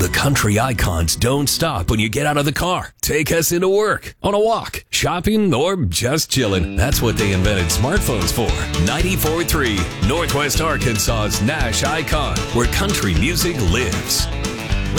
country icons don't stop when you get out of the car. Take us into work, on a walk, shopping, or just chilling. That's what they invented smartphones for. 94.3, Northwest Arkansas's Nash Icon, where country music lives.